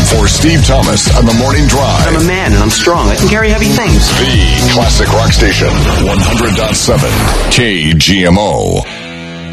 for Steve Thomas on the Morning Drive. I'm a man and I'm strong. I can carry heavy things. The classic rock station, 100.7 KGMO.